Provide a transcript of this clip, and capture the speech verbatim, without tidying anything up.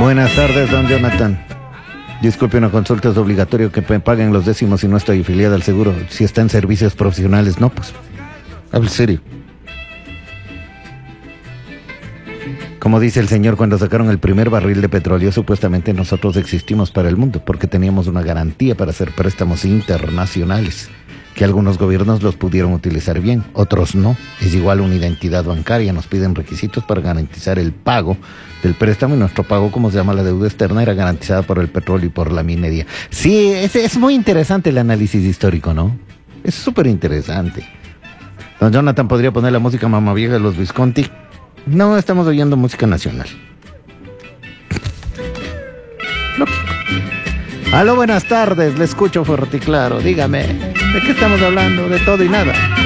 Buenas tardes, don Jonathan. Disculpe, una consulta. ¿Es obligatorio que me paguen los décimos si no estoy afiliada al seguro? Si está en servicios profesionales, no, pues. Hable serio. Como dice el señor, cuando sacaron el primer barril de petróleo, supuestamente nosotros existimos para el mundo, porque teníamos una garantía para hacer préstamos internacionales, que algunos gobiernos los pudieron utilizar bien, otros no. Es igual una identidad bancaria, nos piden requisitos para garantizar el pago del préstamo, y nuestro pago, como se llama la deuda externa, era garantizada por el petróleo y por la minería. Sí, es, es muy interesante el análisis histórico, ¿no? Es súper interesante. Don Jonathan, ¿podría poner la música Mamá Vieja de los Visconti? No, estamos oyendo música nacional. Lógico. Aló, buenas tardes, le escucho fuerte y claro. Dígame, ¿de qué estamos hablando? De todo y nada.